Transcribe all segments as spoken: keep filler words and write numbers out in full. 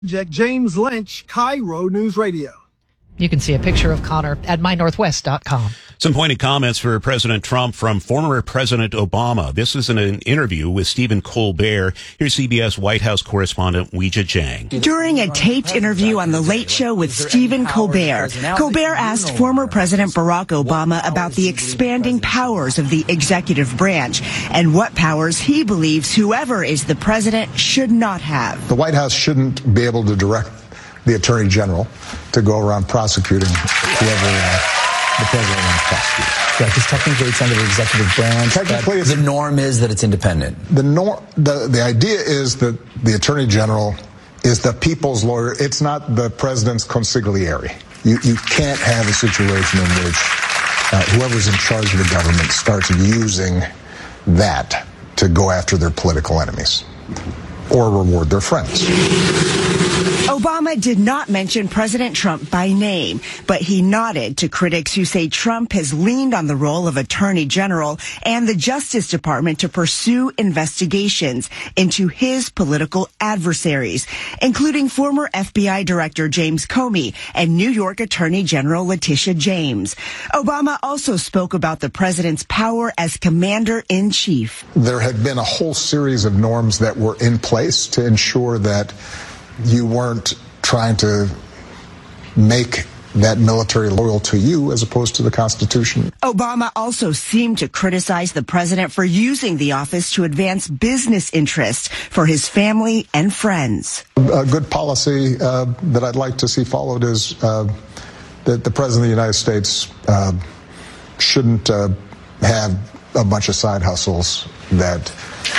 James Lynch, Cairo News Radio. You can see a picture of Connor at my northwest dot com. Some pointed comments for President Trump from former President Obama. This is in an interview with Stephen Colbert. Here's C B S White House correspondent Weijia Jiang. During a taped interview on The Late Show with Stephen Colbert, Colbert asked former President Barack Obama about the expanding powers of the executive branch and what powers he believes whoever is the president should not have. The White House shouldn't be able to direct the Attorney General to go around prosecuting whoever uh, the president wants to prosecute. Yeah, because technically it's under the executive branch. Technically, it's, the norm is that it's independent. The norm, the the idea is that the Attorney General is the people's lawyer. It's not the president's consigliere. You you can't have a situation in which uh, whoever's in charge of the government starts using that to go after their political enemies or reward their friends. Obama did not mention President Trump by name, but he nodded to critics who say Trump has leaned on the role of Attorney General and the Justice Department to pursue investigations into his political adversaries, including former F B I Director James Comey and New York Attorney General Letitia James. Obama also spoke about the president's power as commander-in-chief. There had been a whole series of norms that were in place to ensure that you weren't trying to make that military loyal to you as opposed to the Constitution. Obama also seemed to criticize the president for using the office to advance business interests for his family and friends. A good policy uh, that I'd like to see followed is uh, that the president of the United States uh, shouldn't uh, have a bunch of side hustles that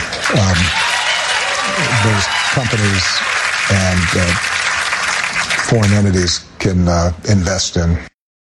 um, those companies and uh, foreign entities can uh, invest in.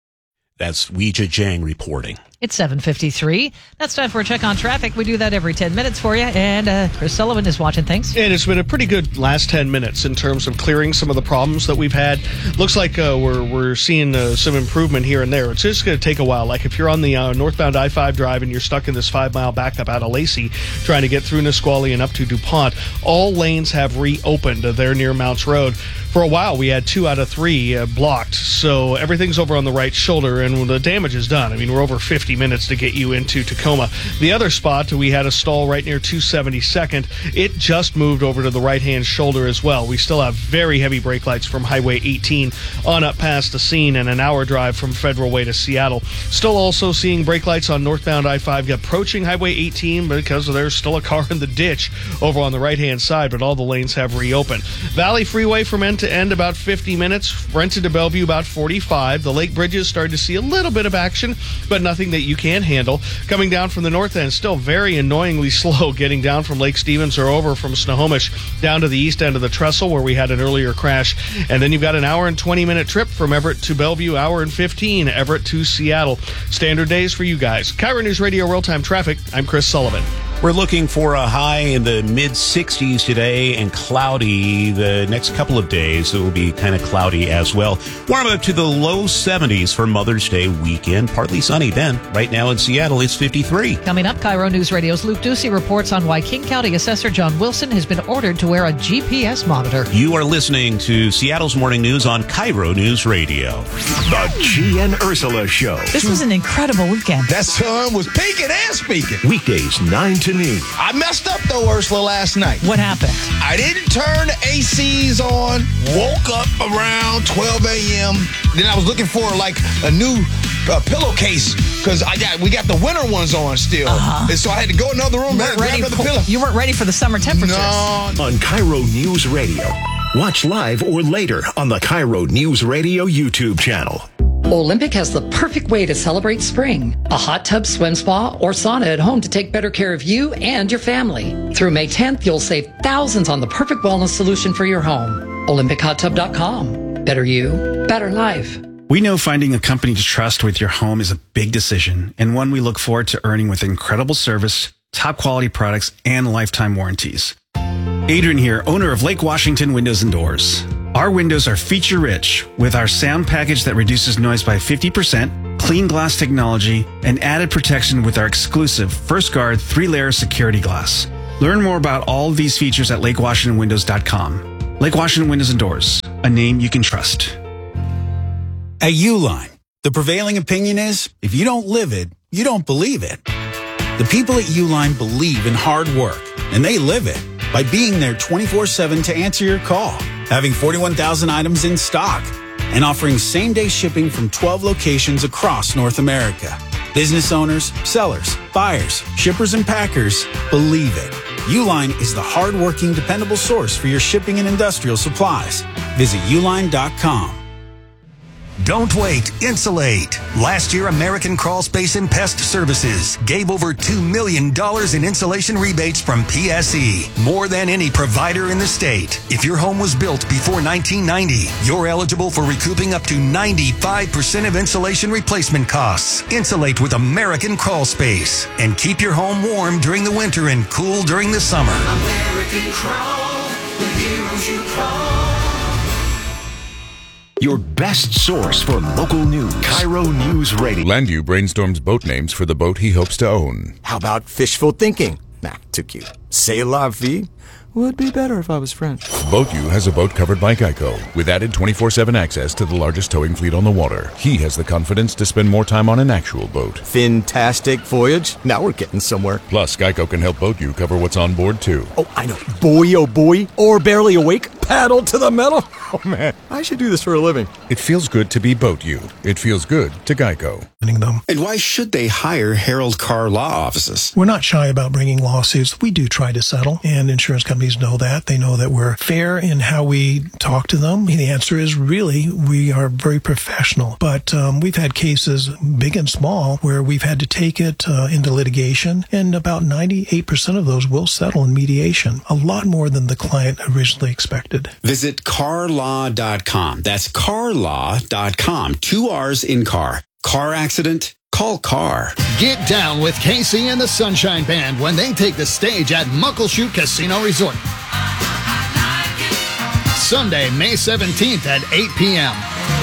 That's Weijia Jiang reporting. It's seven fifty-three. That's time for a check on traffic. We do that every ten minutes for you. And uh, Chris Sullivan is watching things. And it's been a pretty good last ten minutes in terms of clearing some of the problems that we've had. Looks like uh, we're we're seeing uh, some improvement here and there. It's just going to take a while. Like if you're on the uh, northbound I five drive and you're stuck in this five-mile backup out of Lacey trying to get through Nisqually and up to DuPont, all lanes have reopened. Uh, there near Mounts Road. For a while, we had two out of three uh, blocked. So everything's over on the right shoulder, and the damage is done. I mean, we're over fifty minutes to get you into Tacoma. The other spot, we had a stall right near two seventy-second. It just moved over to the right-hand shoulder as well. We still have very heavy brake lights from Highway eighteen on up past the scene and an hour drive from Federal Way to Seattle. Still also seeing brake lights on northbound I five approaching Highway eighteen because there's still a car in the ditch over on the right-hand side, but all the lanes have reopened. Valley Freeway from end to end about fifty minutes. Rented to Bellevue about forty-five. The Lake Bridges started to see a little bit of action, but nothing that you can't handle. Coming down from the north end, still very annoyingly slow getting down from Lake Stevens or over from Snohomish down to the east end of the Trestle where we had an earlier crash. And then you've got an hour and twenty minute trip from Everett to Bellevue, hour and fifteen, Everett to Seattle. Standard days for you guys. Cairo News Radio Real-Time Traffic. I'm Chris Sullivan. We're looking for a high in the mid sixties today and cloudy the next couple of days. It will be kind of cloudy as well. Warm up to the low seventies for Mother's Day weekend. Partly sunny then. Right now in Seattle, it's fifty-three. Coming up, Cairo News Radio's Luke Ducey reports on why King County Assessor John Wilson has been ordered to wear a G P S monitor. You are listening to Seattle's Morning News on Cairo News Radio. The G and Ursula Show. This was an incredible weekend. That sun was peaking and speaking. Weekdays nine to noon. I messed up though, Ursula, last night. What happened? I didn't turn the A Cs on. Woke up around twelve a.m. Then I was looking for like a new uh, pillowcase because I got we got the winter ones on still, uh-huh. and so I had to go in another room and grab another pillow. You weren't ready for the summer temperatures. No. On Cairo News Radio. Watch live or later on the Cairo News Radio YouTube channel. Olympic has the perfect way to celebrate spring. A hot tub, swim spa, or sauna at home to take better care of you and your family. Through May tenth, you'll save thousands on the perfect wellness solution for your home. Olympic hot tub dot com. Better you, better life. We know finding a company to trust with your home is a big decision, and one we look forward to earning with incredible service, top quality products, and lifetime warranties. Adrian here, owner of Lake Washington Windows and Doors. Our windows are feature-rich with our sound package that reduces noise by fifty percent, clean glass technology, and added protection with our exclusive First Guard three-layer security glass. Learn more about all of these features at lake washington windows dot com. Lake Washington Windows and Doors, a name you can trust. At Uline, the prevailing opinion is, if you don't live it, you don't believe it. The people at Uline believe in hard work, and they live it by being there twenty-four seven to answer your call, having forty-one thousand items in stock, and offering same-day shipping from twelve locations across North America. Business owners, sellers, buyers, shippers, and packers believe it. Uline is the hard-working, dependable source for your shipping and industrial supplies. Visit uline dot com. Don't wait, insulate. Last year, American Crawl Space and Pest Services gave over two million dollars in insulation rebates from P S E, more than any provider in the state. If your home was built before nineteen ninety, you're eligible for recouping up to ninety-five percent of insulation replacement costs. Insulate with American Crawl Space and keep your home warm during the winter and cool during the summer. American Crawl, the heroes you call. Your best source for local news. Cairo News Radio. Landu brainstorms boat names for the boat he hopes to own. How about fishful thinking? Nah, too cute. C'est la vie? Would be better if I was French. BoatU has a boat covered by Geico, with added twenty-four seven access to the largest towing fleet on the water. He has the confidence to spend more time on an actual boat. Fantastic voyage. Now we're getting somewhere. Plus, Geico can help BoatU cover what's on board, too. Oh, I know. Boy, oh boy. Or barely awake. Paddle to the metal. Oh, man. I should do this for a living. It feels good to be BoatU. It feels good to Geico. Them. And why should they hire Harold Carr law offices? We're not shy about bringing lawsuits. We do try to settle, and insurance companies know that. They know that we're fair in how we talk to them. The answer is really we are very professional. But um, we've had cases, big and small, where we've had to take it uh, into litigation, and about ninety-eight percent of those will settle in mediation. A lot more than the client originally expected. Visit car law dot com. That's car law dot com. Two R's in car. Car accident? Call Car. Get down with K C and the Sunshine Band when they take the stage at Muckleshoot Casino Resort. Sunday, May seventeenth at eight p.m.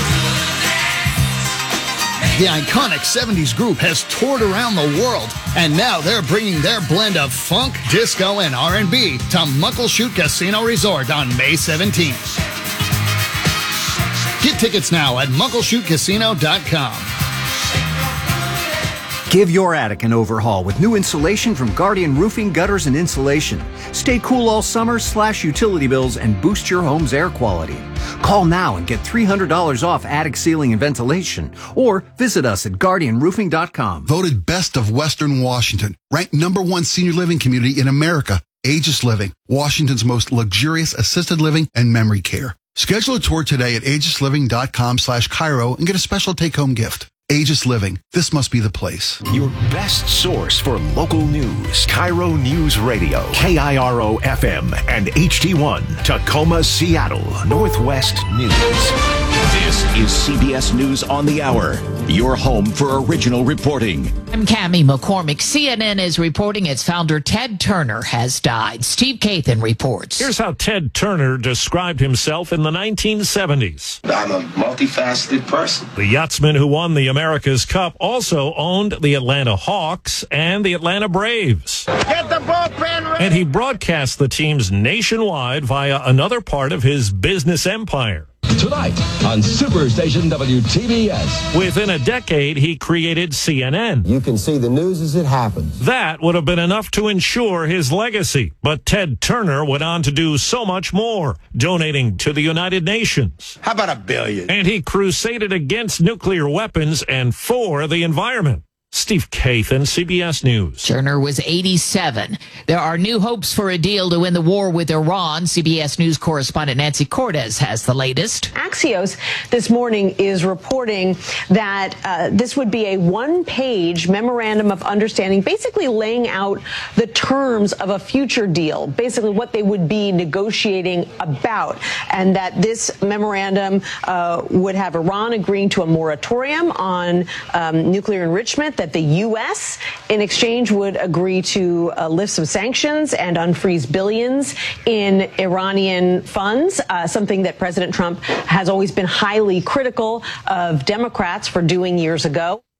The iconic seventies group has toured around the world, and now they're bringing their blend of funk, disco, and R and B to Muckleshoot Casino Resort on May seventeenth. Get tickets now at muckleshoot casino dot com. Give your attic an overhaul with new insulation from Guardian Roofing, Gutters, and Insulation. Stay cool all summer, slash utility bills, and boost your home's air quality. Call now and get three hundred dollars off attic ceiling and ventilation, or visit us at guardian roofing dot com. Voted best of Western Washington, ranked number one senior living community in America, Aegis Living, Washington's most luxurious assisted living and memory care. Schedule a tour today at aegis living dot com slash Cairo and get a special take-home gift. Aegis Living. This must be the place. Your best source for local news. Cairo News Radio. K I R O F M and H T one. Tacoma, Seattle. Northwest News. This is C B S News on the Hour. Your home for original reporting. I'm Cammie McCormick. C N N is reporting its founder, Ted Turner, has died. Steve Kathan reports. Here's how Ted Turner described himself in the nineteen seventies. I'm a multifaceted person. The yachtsman who won the America's Cup also owned the Atlanta Hawks and the Atlanta Braves. Get the bullpen ready. And he broadcast the teams nationwide via another part of his business empire. Tonight on Superstation W T B S. Within a decade, he created C N N. You can see the news as it happens. That would have been enough to ensure his legacy. But Ted Turner went on to do so much more, donating to the United Nations. How about a billion? And he crusaded against nuclear weapons and for the environment. Steve Kathan, C B S News. Turner was eighty-seven. There are new hopes for a deal to win the war with Iran. C B S News correspondent Nancy Cortez has the latest. Axios this morning is reporting that uh, this would be a one-page memorandum of understanding, basically laying out the terms of a future deal, basically what they would be negotiating about, and that this memorandum uh, would have Iran agreeing to a moratorium on um, nuclear enrichment, that the U S in exchange would agree to uh, lift some sanctions and unfreeze billions in Iranian funds, uh, something that President Trump has always been highly critical of Democrats for doing years ago.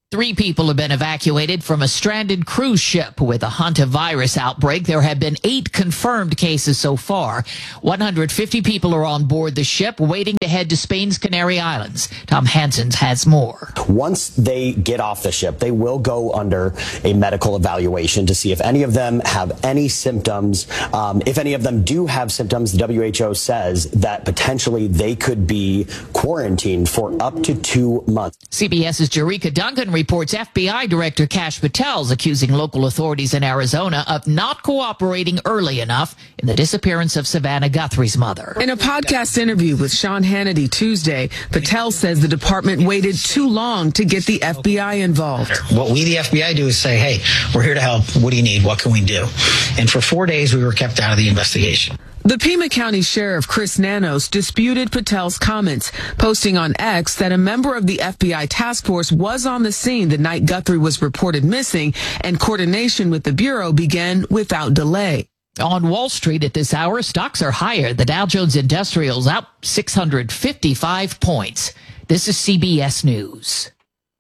Three people have been evacuated from a stranded cruise ship with a hantavirus outbreak. There have been eight confirmed cases so far. one hundred fifty people are on board the ship waiting to head to Spain's Canary Islands. Tom Hansen has more. Once they get off the ship, they will go under a medical evaluation to see if any of them have any symptoms. Um, if any of them do have symptoms, the W H O says that potentially they could be quarantined for up to two months. CBS's Jerika Duncan reports F B I Director Kash Patel's accusing local authorities in Arizona of not cooperating early enough in the disappearance of Savannah Guthrie's mother. In a podcast interview with Sean Hannity Tuesday, Patel says the department waited too long to get the F B I involved. What we, the F B I, do is say, hey, we're here to help. What do you need? What can we do? And for four days, we were kept out of the investigation. The Pima County Sheriff Chris Nanos disputed Patel's comments, posting on X that a member of the F B I task force was on the scene the night Guthrie was reported missing, and coordination with the Bureau began without delay. On Wall Street at this hour, stocks are higher. The Dow Jones Industrial's up six hundred fifty-five points. This is C B S News.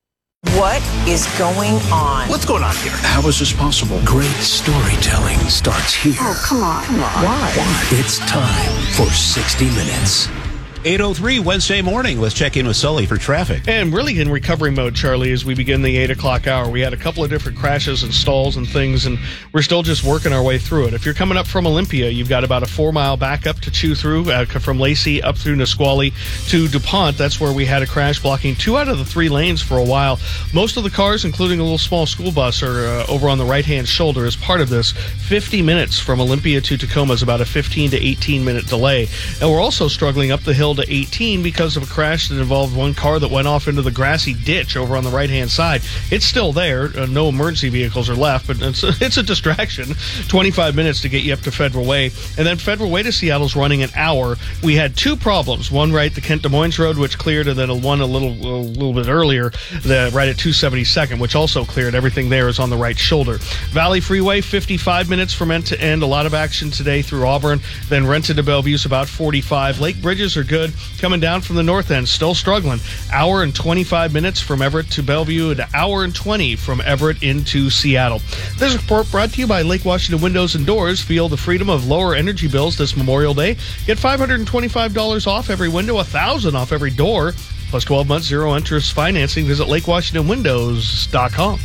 What is going on? What's going on here? How is this possible? Great storytelling starts here. Oh, come on. Come on. Why? Why? It's time for sixty minutes. eight oh three Wednesday morning. Let's check in with Sully for traffic. And really in recovery mode, Charlie, as we begin the eight o'clock hour. We had a couple of different crashes and stalls and things, and we're still just working our way through it. If you're coming up from Olympia, you've got about a four-mile backup to chew through, uh, from Lacey up through Nisqually to DuPont. That's where we had a crash blocking two out of the three lanes for a while. Most of the cars, including a little small school bus, are uh, over on the right-hand shoulder as part of this. fifty minutes from Olympia to Tacoma is about a fifteen to eighteen minute delay. And we're also struggling up the hill to eighteen because of a crash that involved one car that went off into the grassy ditch over on the right-hand side. It's still there. Uh, no emergency vehicles are left, but it's a, it's a distraction. twenty-five minutes to get you up to Federal Way. And then Federal Way to Seattle's running an hour. We had two problems. One right the Kent Des Moines Road, which cleared, and then one a little a little bit earlier, the right at two seventy-second, which also cleared. Everything there is on the right shoulder. Valley Freeway, fifty-five minutes from end to end. A lot of action today through Auburn. Then Renton to Bellevue's about forty-five. Lake bridges are good. Coming down from the north end, still struggling. Hour and twenty-five minutes from Everett to Bellevue, and hour and twenty from Everett into Seattle. This report brought to you by Lake Washington Windows and Doors. Feel the freedom of lower energy bills this Memorial Day. Get five hundred twenty-five dollars off every window, one thousand dollars off every door, plus twelve months zero interest financing. Visit lake washington windows dot com.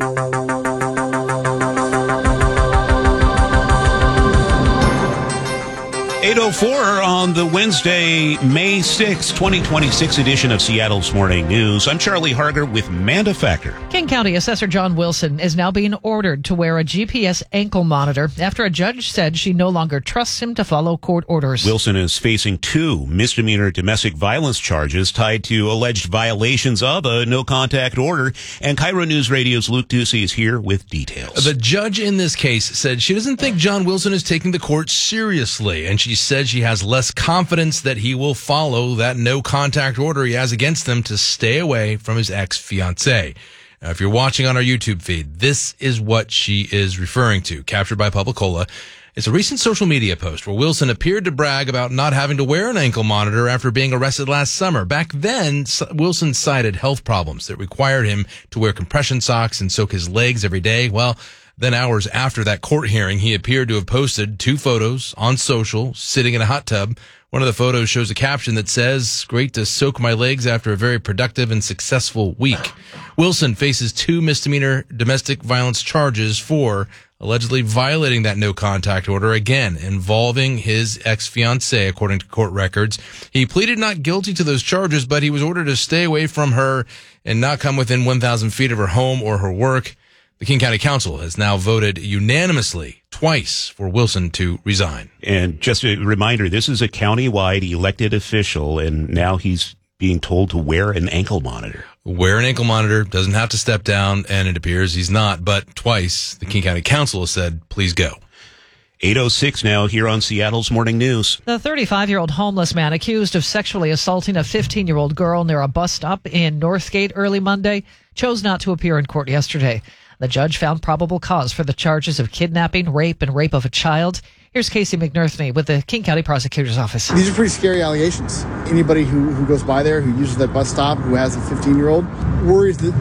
eight oh four on the Wednesday, May sixth, twenty twenty-six edition of Seattle's Morning News. I'm Charlie Harger with Manda Factor. King County Assessor John Wilson is now being ordered to wear a G P S ankle monitor after a judge said she no longer trusts him to follow court orders. Wilson is facing two misdemeanor domestic violence charges tied to alleged violations of a no-contact order. And Cairo News Radio's Luke Ducey is here with details. The judge in this case said she doesn't think John Wilson is taking the court seriously, and she said she has less confidence that he will follow that no-contact order he has against him to stay away from his ex-fiancée. Now, if you're watching on our YouTube feed, this is what she is referring to, captured by Publicola. It's a recent social media post where Wilson appeared to brag about not having to wear an ankle monitor after being arrested last summer. Back then, Wilson cited health problems that required him to wear compression socks and soak his legs every day. Well, then hours after that court hearing, he appeared to have posted two photos on social, sitting in a hot tub. One of the photos shows a caption that says, "Great to soak my legs after a very productive and successful week." Wilson faces two misdemeanor domestic violence charges for allegedly violating that no-contact order, again, involving his ex-fiancée, according to court records. He pleaded not guilty to those charges, but he was ordered to stay away from her and not come within one thousand feet of her home or her work. The King County Council has now voted unanimously twice for Wilson to resign. And just a reminder, this is a county-wide elected official, and now he's being told to wear an ankle monitor. Wear an ankle monitor, doesn't have to step down, and it appears he's not, but twice the King County Council has said, please go. eight oh six now here on Seattle's Morning News. The thirty-five-year-old homeless man accused of sexually assaulting a fifteen-year-old girl near a bus stop in Northgate early Monday chose not to appear in court yesterday. The judge found probable cause for the charges of kidnapping, rape, and rape of a child. Here's Casey McNerthney with the King County Prosecutor's Office. These are pretty scary allegations. Anybody who, who goes by there, who uses that bus stop, who has a fifteen-year-old, worries that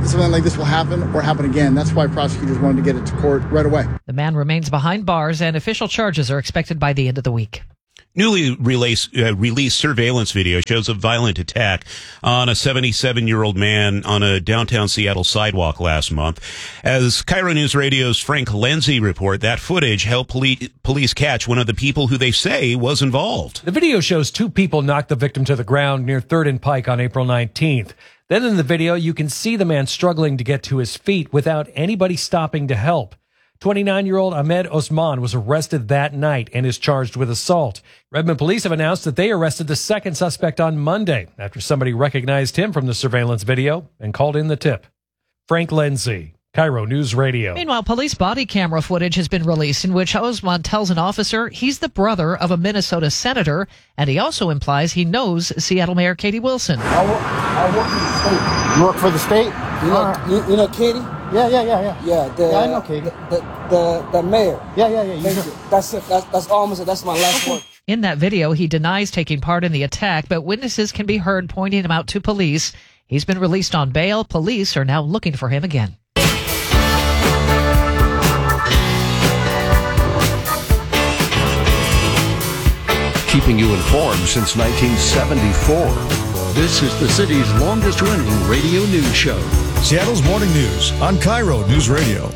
something like this will happen or happen again. That's why prosecutors wanted to get it to court right away. The man remains behind bars, and official charges are expected by the end of the week. Newly released, uh, released surveillance video shows a violent attack on a seventy-seven-year-old man on a downtown Seattle sidewalk last month. As Cairo News Radio's Frank Lenzi report, that footage helped poli- police catch one of the people who they say was involved. The video shows two people knock the victim to the ground near third and Pike on April nineteenth. Then in the video, you can see the man struggling to get to his feet without anybody stopping to help. twenty-nine-year-old Ahmed Osman was arrested that night and is charged with assault. Redmond police have announced that they arrested the second suspect on Monday after somebody recognized him from the surveillance video and called in the tip. Frank Lenzi, Cairo News Radio. Meanwhile, police body camera footage has been released in which Osman tells an officer he's the brother of a Minnesota senator, and he also implies he knows Seattle Mayor Katie Wilson. I work, I work in the state. You work for the state? You know, uh, you, you know Katie? Yeah, yeah, yeah, yeah. Yeah, the, yeah, I know Katie. The, the, the mayor. Yeah, yeah, yeah. You Thank know. you. That's it. That's, that's almost, that's my last word. In that video, he denies taking part in the attack, but witnesses can be heard pointing him out to police. He's been released on bail. Police are now looking for him again. Keeping you informed since nineteen seventy-four. This is the city's longest-running radio news show. Seattle's Morning News on Cairo News Radio.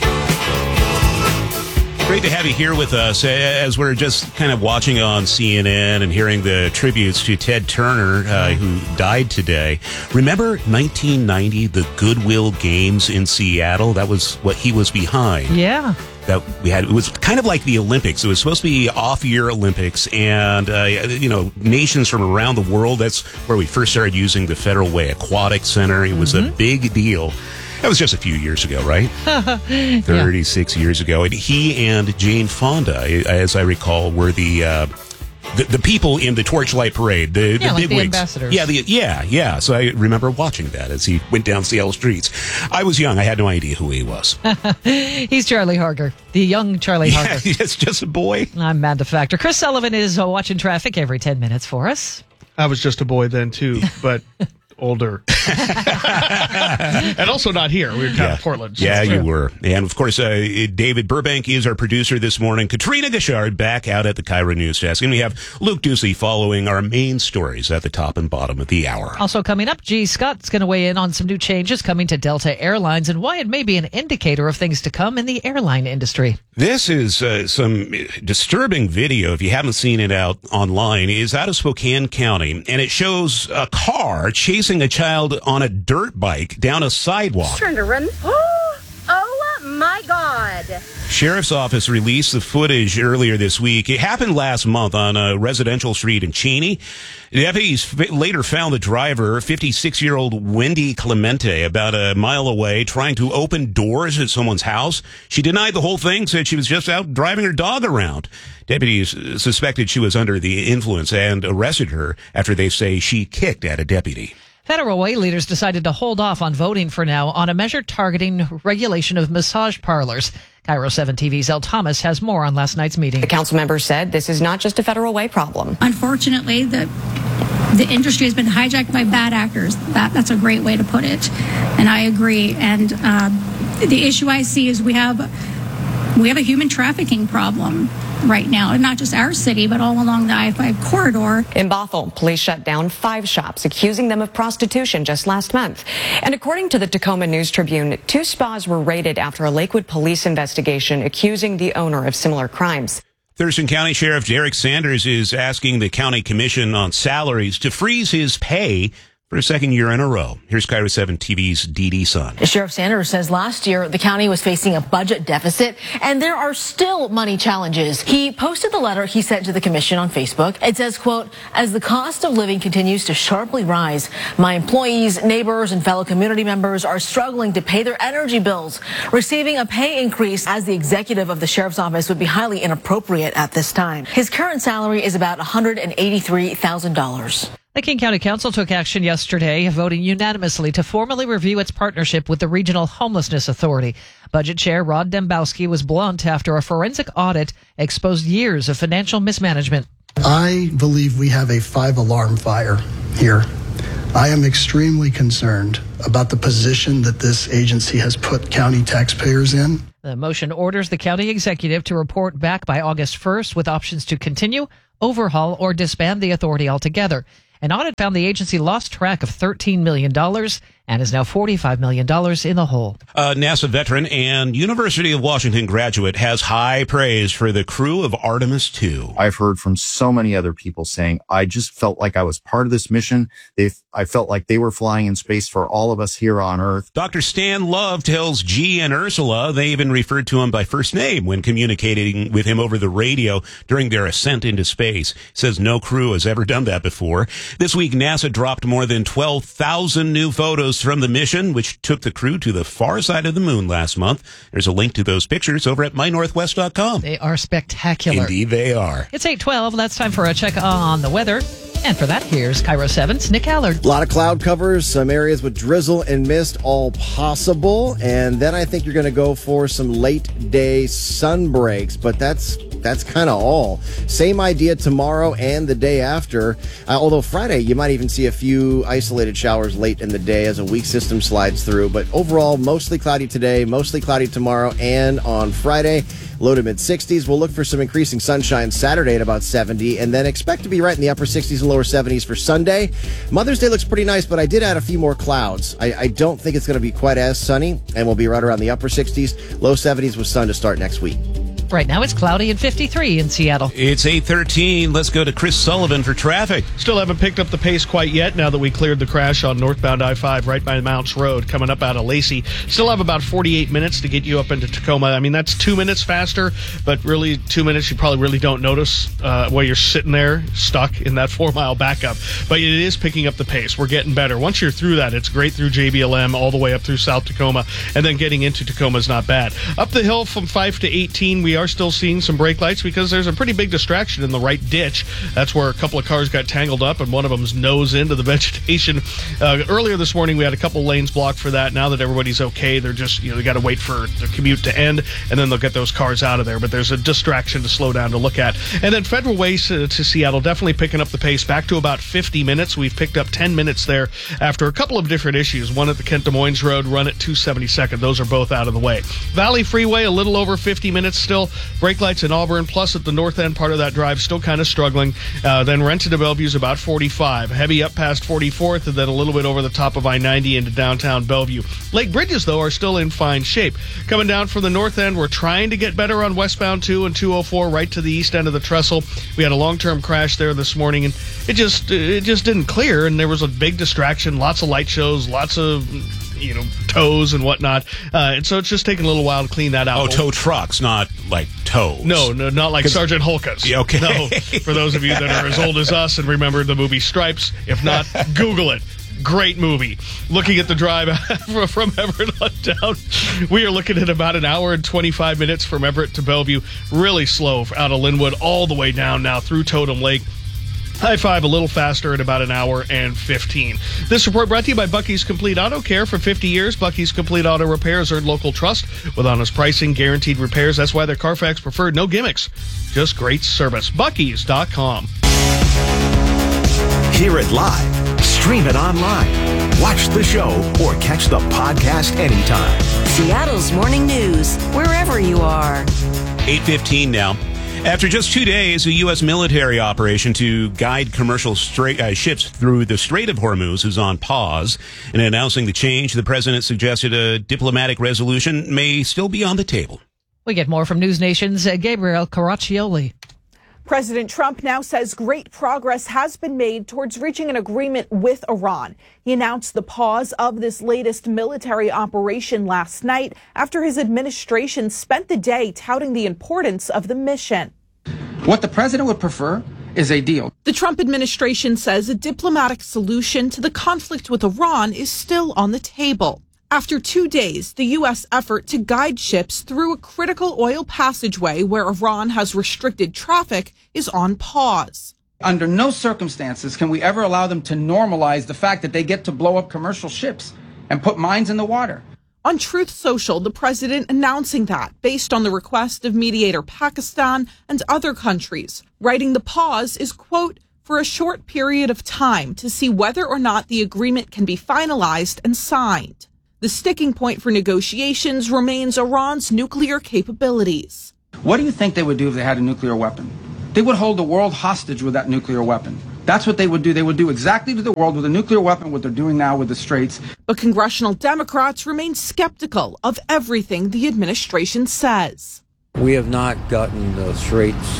Great to have you here with us as we're just kind of watching on C N N and hearing the tributes to Ted Turner, uh, who died today. Remember nineteen ninety, the Goodwill Games in Seattle? That was what he was behind. Yeah. That we had, it was kind of like the Olympics. It was supposed to be off-year Olympics, and uh, you know, nations from around the world. That's where we first started using the Federal Way Aquatic Center. It was mm-hmm. a big deal. That was just a few years ago, right? thirty-six yeah. years ago. And he and Jane Fonda, as I recall, were the uh, the, the people in the Torchlight Parade. The, yeah, the like big the wigs. ambassadors. Yeah, the, yeah, yeah. So I remember watching that as he went down Seattle streets. I was young. I had no idea who he was. He's Charlie Harger, the young Charlie yeah, Harger. It's just a boy. I'm Amanda Factor. Chris Sullivan is uh, watching traffic every ten minutes for us. I was just a boy then, too, but older. And also not here. We were kind yeah. of Portland. So yeah, you were. And, of course, uh, David Burbank is our producer this morning. Katrina Gashard back out at the Cairo News Desk. And we have Luke Ducey following our main stories at the top and bottom of the hour. Also coming up, G. Scott's going to weigh in on some new changes coming to Delta Airlines and why it may be an indicator of things to come in the airline industry. This is uh, some disturbing video, if you haven't seen it out online, is out of Spokane County, and it shows a car chasing a child on a dirt bike down a sidewalk. Trying to run. Oh my God. Sheriff's Office released the footage earlier this week. It happened last month on a residential street in Cheney. Deputies f- later found the driver, fifty-six-year-old Wendy Clemente, about a mile away, trying to open doors at someone's house. She denied the whole thing, said she was just out driving her dog around. Deputies suspected she was under the influence and arrested her after they say she kicked at a deputy. Federal way leaders decided to hold off on voting for now on a measure targeting regulation of massage parlors. Cairo seven T V's Elle Thomas has more on last night's meeting. The council members said this is not just a federal way problem. Unfortunately, the the industry has been hijacked by bad actors. That, that's a great way to put it. And I agree. And uh, the issue I see is we have we have a human trafficking problem right now, and not just our city, but all along the I five corridor. In Bothell, police shut down five shops, accusing them of prostitution just last month. And according to the Tacoma News Tribune, two spas were raided after a Lakewood police investigation accusing the owner of similar crimes. Thurston County Sheriff Derek Sanders is asking the County Commission on Salaries to freeze his pay for a second year in a row. Here's Cairo seven T V's Dee Dee Sun. Sheriff Sanders says last year the county was facing a budget deficit and there are still money challenges. He posted the letter he sent to the commission on Facebook. It says, quote, as the cost of living continues to sharply rise, my employees, neighbors, and fellow community members are struggling to pay their energy bills. Receiving a pay increase as the executive of the sheriff's office would be highly inappropriate at this time. His current salary is about one hundred eighty-three thousand dollars. The King County Council took action yesterday, voting unanimously to formally review its partnership with the Regional Homelessness Authority. Budget Chair Rod Dembowski was blunt after a forensic audit exposed years of financial mismanagement. I believe we have a five-alarm fire here. I am extremely concerned about the position that this agency has put county taxpayers in. The motion orders the county executive to report back by August first with options to continue, overhaul, or disband the authority altogether. An audit found the agency lost track of thirteen million dollars and is now forty-five million dollars in the hole. A NASA veteran and University of Washington graduate has high praise for the crew of Artemis two. I've heard from so many other people saying, I just felt like I was part of this mission. They, I felt like they were flying in space for all of us here on Earth. Doctor Stan Love tells G and Ursula they even referred to him by first name when communicating with him over the radio during their ascent into space. Says no crew has ever done that before. This week, NASA dropped more than twelve thousand new photos from the mission, which took the crew to the far side of the moon last month. There's a link to those pictures over at my northwest dot com. They are spectacular. Indeed they are. It's eight twelve. That's time for a check on the weather. And for that, here's Cairo seven's Nick Allard. A lot of cloud covers, some areas with drizzle and mist, all possible. And then I think you're going to go for some late day sun breaks, but that's that's kind of all. Same idea tomorrow and the day after. Uh, although Friday, you might even see a few isolated showers late in the day as a weak system slides through. But overall, mostly cloudy today, mostly cloudy tomorrow and on Friday. Low to mid sixties. We'll look for some increasing sunshine Saturday at about seventy, and then expect to be right in the upper sixties and lower seventies for Sunday. Mother's Day looks pretty nice, but I did add a few more clouds. I, I don't think it's going to be quite as sunny, and we'll be right around the upper sixties, low seventies with sun to start next week. Right now it's cloudy and fifty-three in Seattle. It's eight thirteen. Let's go to Chris Sullivan for traffic. Still haven't picked up the pace quite yet now that we cleared the crash on northbound I five right by Mounts Road coming up out of Lacey. Still have about forty-eight minutes to get you up into Tacoma. I mean, that's two minutes faster, but really two minutes you probably really don't notice uh, while you're sitting there stuck in that four-mile backup. But it is picking up the pace. We're getting better. Once you're through that, it's great through J B L M all the way up through South Tacoma, and then getting into Tacoma is not bad. Up the hill from five to eighteen, we are still seeing some brake lights because there's a pretty big distraction in the right ditch. That's where a couple of cars got tangled up, and one of them's nose into the vegetation. Uh, earlier this morning, we had a couple lanes blocked for that. Now that everybody's okay, they're just, you know, they got to wait for the commute to end, and then they'll get those cars out of there. But there's a distraction to slow down to look at. And then Federal Way to, to Seattle, definitely picking up the pace back to about fifty minutes. We've picked up ten minutes there after a couple of different issues. One at the Kent Des Moines Road, run at two seventy-second. Those are both out of the way. Valley Freeway, a little over fifty minutes still. Brake lights in Auburn, plus at the north end part of that drive, still kind of struggling. Uh, then Renton to Bellevue's about forty-five. Heavy up past forty-fourth, and then a little bit over the top of I ninety into downtown Bellevue. Lake bridges, though, are still in fine shape. Coming down from the north end, we're trying to get better on westbound two and two oh four right to the east end of the trestle. We had a long-term crash there this morning, and it just it just didn't clear, and there was a big distraction, lots of light shows, lots of, you know, tows and whatnot. Uh, and so it's just taking a little while to clean that out. Oh, tow trucks, not like tows. No, no, not like Sergeant Hulka's. Yeah, okay. No, for those of you that are as old as us and remember the movie Stripes, if not, Google it. Great movie. Looking at the drive from Everett on down, we are looking at about an hour and twenty-five minutes from Everett to Bellevue. Really slow out of Linwood all the way down now through Totem Lake. I five a little faster at about an hour and fifteen. This report brought to you by Bucky's Complete Auto Care. For fifty years, Bucky's Complete Auto Repairs earned local trust with honest pricing, guaranteed repairs. That's why they're Carfax preferred. No gimmicks, just great service. Bucky's dot com. Hear it live, stream it online, watch the show, or catch the podcast anytime. Seattle's Morning News, wherever you are. eight fifteen now. After just two days, a U S military operation to guide commercial stra- uh, ships through the Strait of Hormuz is on pause. In announcing the change, the president suggested a diplomatic resolution may still be on the table. We get more from News Nation's uh, Gabriel Caraccioli. President Trump now says great progress has been made towards reaching an agreement with Iran. He announced the pause of this latest military operation last night after his administration spent the day touting the importance of the mission. What the president would prefer is a deal. The Trump administration says a diplomatic solution to the conflict with Iran is still on the table. After two days, the U S effort to guide ships through a critical oil passageway where Iran has restricted traffic is on pause. Under no circumstances can we ever allow them to normalize the fact that they get to blow up commercial ships and put mines in the water. On Truth Social, the president announcing that based on the request of mediator Pakistan and other countries, writing the pause is, quote, for a short period of time to see whether or not the agreement can be finalized and signed. The sticking point for negotiations remains Iran's nuclear capabilities. What do you think they would do if they had a nuclear weapon? They would hold the world hostage with that nuclear weapon. That's what they would do. They would do exactly to the world with a nuclear weapon what they're doing now with the Straits. But congressional Democrats remain skeptical of everything the administration says. We have not gotten the Straits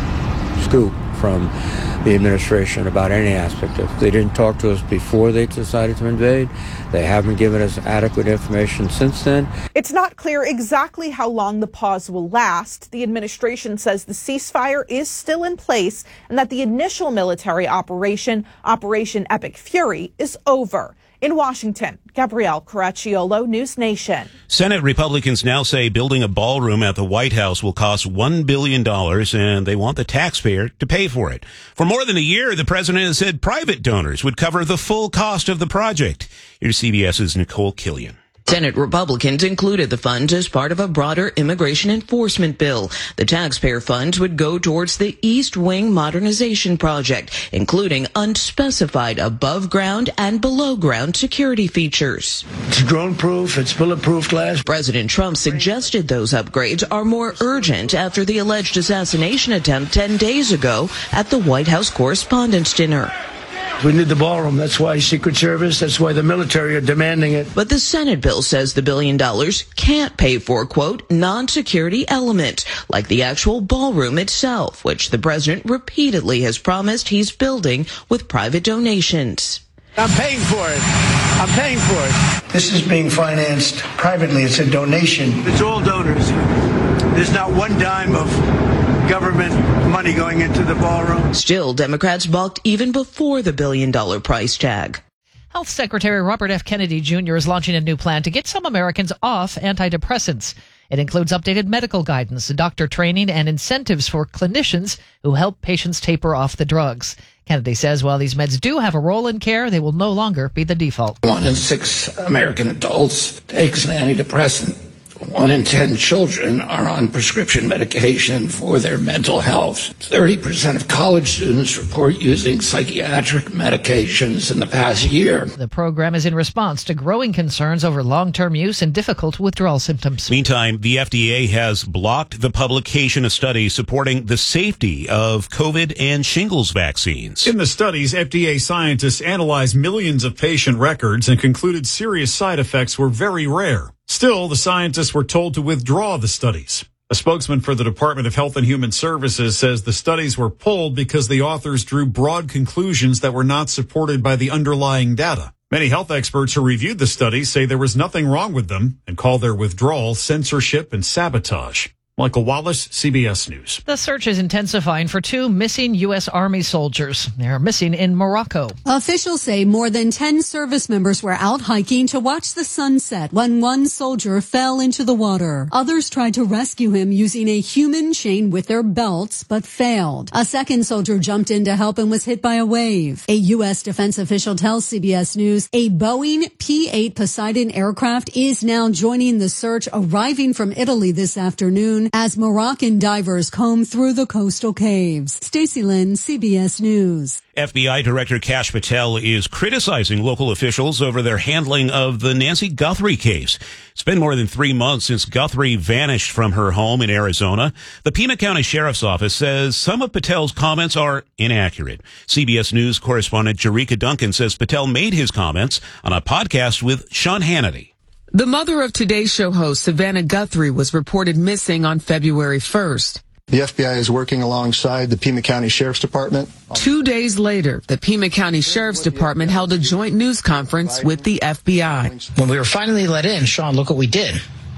scoop from the administration about any aspect of it. They didn't talk to us before they decided to invade. They haven't given us adequate information since then. It's not clear exactly how long the pause will last. The administration says the ceasefire is still in place and that the initial military operation, Operation Epic Fury, is over. In Washington, Gabrielle Caracciolo, News Nation. Senate Republicans now say building a ballroom at the White House will cost one billion dollars, and they want the taxpayer to pay for it. For more than a year, the president has said private donors would cover the full cost of the project. Here's CBS's Nicole Killian. Senate Republicans included the funds as part of a broader immigration enforcement bill. The taxpayer funds would go towards the East Wing modernization project, including unspecified above-ground and below-ground security features. It's drone-proof, it's bulletproof glass. President Trump suggested those upgrades are more urgent after the alleged assassination attempt ten days ago at the White House Correspondents' Dinner. We need the ballroom. That's why Secret Service, that's why the military are demanding it. But the Senate bill says the billion dollars can't pay for, quote, non-security element, like the actual ballroom itself, which the president repeatedly has promised he's building with private donations. I'm paying for it. I'm paying for it. This is being financed privately. It's a donation. It's all donors. There's not one dime of government money going into the ballroom. Still, Democrats balked even before the billion-dollar price tag. Health Secretary Robert F. Kennedy Junior is launching a new plan to get some Americans off antidepressants. It includes updated medical guidance, doctor training, and incentives for clinicians who help patients taper off the drugs. Kennedy says while these meds do have a role in care, they will no longer be the default. One in six American adults takes an antidepressant. One in ten children are on prescription medication for their mental health. thirty percent of college students report using psychiatric medications in the past year. The program is in response to growing concerns over long-term use and difficult withdrawal symptoms. Meantime, the F D A has blocked the publication of studies supporting the safety of COVID and shingles vaccines. In the studies, F D A scientists analyzed millions of patient records and concluded serious side effects were very rare. Still, the scientists were told to withdraw the studies. A spokesman for the Department of Health and Human Services says the studies were pulled because the authors drew broad conclusions that were not supported by the underlying data. Many health experts who reviewed the studies say there was nothing wrong with them and call their withdrawal censorship and sabotage. Michael Wallace, C B S News. The search is intensifying for two missing U S. Army soldiers. They're missing in Morocco. Officials say more than ten service members were out hiking to watch the sunset when one soldier fell into the water. Others tried to rescue him using a human chain with their belts, but failed. A second soldier jumped in to help and was hit by a wave. A U S defense official tells C B S News a Boeing P eight Poseidon aircraft is now joining the search, arriving from Italy this afternoon as Moroccan divers comb through the coastal caves. Stacey Lynn, C B S News. F B I Director Kash Patel is criticizing local officials over their handling of the Nancy Guthrie case. It's been more than three months since Guthrie vanished from her home in Arizona. The Pima County Sheriff's Office says some of Patel's comments are inaccurate. C B S News correspondent Jerika Duncan says Patel made his comments on a podcast with Sean Hannity. The mother of Today's Show host, Savannah Guthrie, was reported missing on February first. The F B I is working alongside the Pima County Sheriff's Department. Two days later, the Pima County Sheriff's Department held a joint news conference with the F B I. When we were finally let in, Sean, look what we did.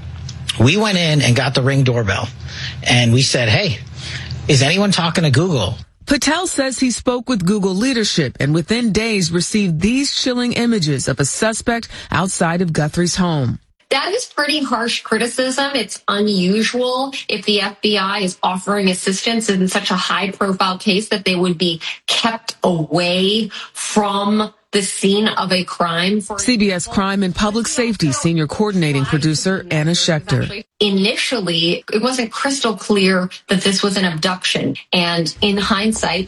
We went in and got the Ring doorbell, and we said, hey, is anyone talking to Google? Patel says he spoke with Google leadership and within days received these chilling images of a suspect outside of Guthrie's home. That is pretty harsh criticism. It's unusual if the F B I is offering assistance in such a high-profile case that they would be kept away from the scene of a crime. C B S Crime and Public Safety Senior Coordinating Producer Anna Schechter. Initially, it wasn't crystal clear that this was an abduction. And in hindsight,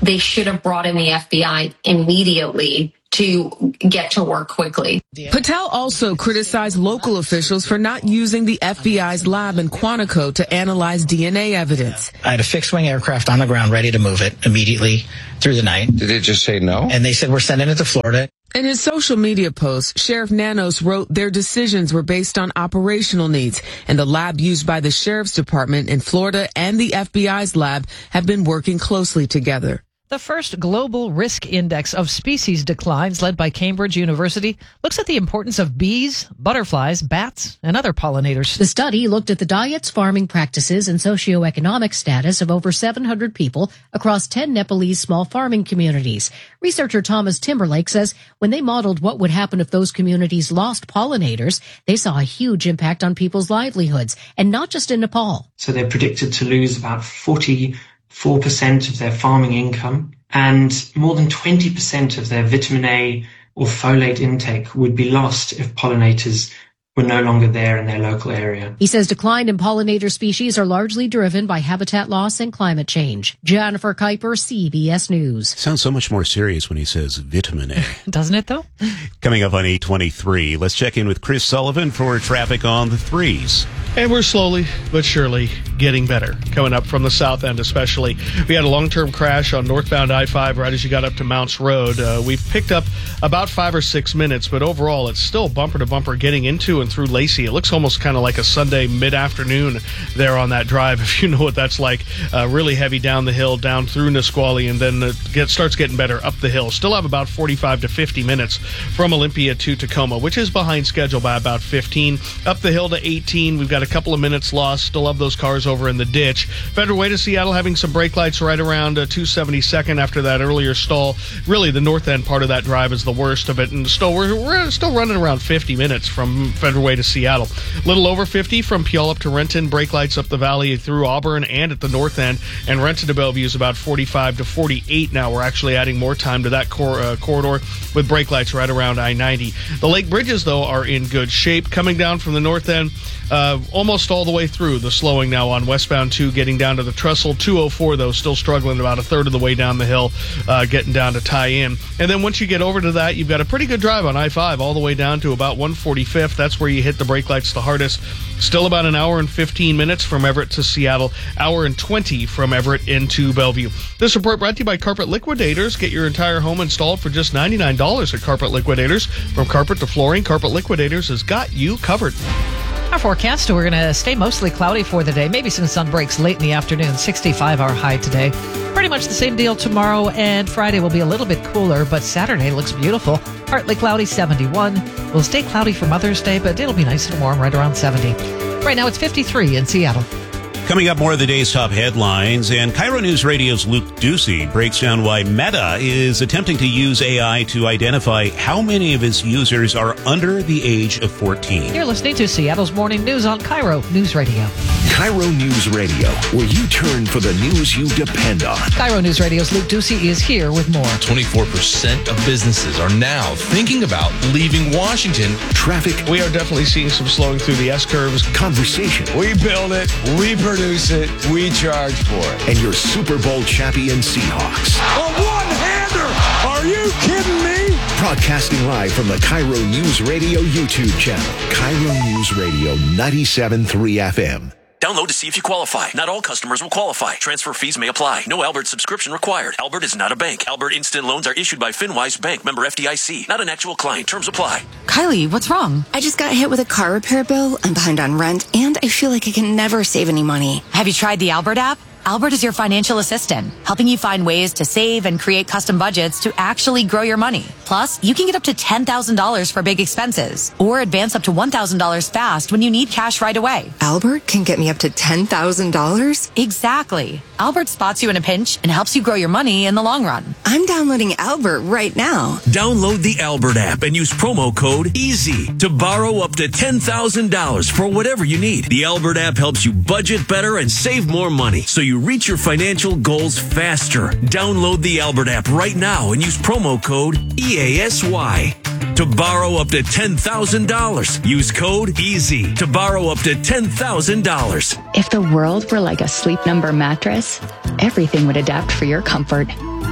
they should have brought in the F B I immediately to get to work quickly. Patel also criticized local officials for not using the F B I's lab in Quantico to analyze D N A evidence. I had a fixed-wing aircraft on the ground ready to move it immediately through the night. Did they just say no? And they said, we're sending it to Florida. In his social media post, Sheriff Nanos wrote their decisions were based on operational needs, and the lab used by the Sheriff's Department in Florida and the F B I's lab have been working closely together. The first global risk index of species declines, led by Cambridge University, looks at the importance of bees, butterflies, bats, and other pollinators. The study looked at the diets, farming practices, and socioeconomic status of over seven hundred people across ten Nepalese small farming communities. Researcher Thomas Timberlake says when they modeled what would happen if those communities lost pollinators, they saw a huge impact on people's livelihoods, and not just in Nepal. So they predicted to lose about forty four percent of their farming income, and more than twenty percent of their vitamin A or folate intake would be lost if pollinators were no longer there in their local area. He says decline in pollinator species are largely driven by habitat loss and climate change. Jennifer Kuiper, C B S News. Sounds so much more serious when he says vitamin A. Doesn't it, though? Coming up on eight twenty-three, let's check in with Chris Sullivan for traffic on the threes. And we're slowly but surely getting better, coming up from the south end especially. We had a long-term crash on northbound I five right as you got up to Mounts Road. Uh, we've picked up about five or six minutes, but overall it's still bumper to bumper getting into and through Lacey. It looks almost kind of like a Sunday mid-afternoon there on that drive, if you know what that's like. Uh, really heavy down the hill, down through Nisqually, and then it get, starts getting better up the hill. Still have about forty-five to fifty minutes from Olympia to Tacoma, which is behind schedule by about fifteen. Up the hill to eighteen, we've got a couple of minutes lost. Still have those cars over in the ditch. Federal Way to Seattle having some brake lights right around uh, two seventy-second after that earlier stall. Really, the north end part of that drive is the worst of it, and still we're, we're still running around fifty minutes from Federal Way to Seattle. A little over fifty from Puyallup to Renton. Brake lights up the valley through Auburn and at the north end, and Renton to Bellevue is about forty-five to forty-eight now. We're actually adding more time to that cor- uh, corridor with brake lights right around I ninety. The Lake Bridges, though, are in good shape. Coming down from the north end, uh, almost all the way through. The slowing now on westbound two, getting down to the Trestle. two oh four, though, still struggling about a third of the way down the hill, uh, getting down to tie in. And then once you get over to that, you've got a pretty good drive on I five all the way down to about one forty-fifth. That's where you hit the brake lights the hardest. Still about an hour and fifteen minutes from Everett to Seattle, hour and twenty from Everett into Bellevue. This report brought to you by Carpet Liquidators. Get your entire home installed for just ninety-nine dollars at Carpet Liquidators. From carpet to flooring, Carpet Liquidators has got you covered. Our forecast, we're going to stay mostly cloudy for the day. Maybe some sun breaks late in the afternoon. sixty-five our high today. Pretty much the same deal tomorrow, and Friday will be a little bit cooler, but Saturday looks beautiful. Partly cloudy, seventy-one. We'll stay cloudy for Mother's Day, but it'll be nice and warm, right around seventy. Right now it's fifty-three in Seattle. Coming up, more of the day's top headlines, and Cairo News Radio's Luke Ducey breaks down why Meta is attempting to use A I to identify how many of its users are under the age of fourteen. You're listening to Seattle's Morning News on Cairo News Radio. Cairo News Radio, where you turn for the news you depend on. Cairo News Radio's Luke Ducey is here with more. twenty-four percent of businesses are now thinking about leaving Washington. Traffic. We are definitely seeing some slowing through the S-curves. Conversation. We build it, we produce it, we charge for it. And your Super Bowl champion Seahawks. A one-hander! Are you kidding me? Broadcasting live from the Cairo News Radio YouTube channel. Cairo News Radio ninety-seven point three F M. Download to see if you qualify. Not all customers will qualify. Transfer fees may apply. No Albert subscription required. Albert is not a bank. Albert Instant Loans are issued by FinWise Bank, member F D I C. Not an actual client. Terms apply. Kylie, what's wrong? I just got hit with a car repair bill. I'm behind on rent, and I feel like I can never save any money. Have you tried the Albert app? Albert is your financial assistant, helping you find ways to save and create custom budgets to actually grow your money. Plus, you can get up to ten thousand dollars for big expenses or advance up to one thousand dollars fast when you need cash right away. Albert can get me up to ten thousand dollars? Exactly. Albert spots you in a pinch and helps you grow your money in the long run. I'm downloading Albert right now. Download the Albert app and use promo code EASY to borrow up to ten thousand dollars for whatever you need. The Albert app helps you budget better and save more money, so you reach your financial goals faster. Download the Albert app right now and use promo code E A S Y to borrow up to ten thousand dollars. Use code EASY to borrow up to ten thousand dollars. If the world were like a Sleep Number mattress, everything would adapt for your comfort.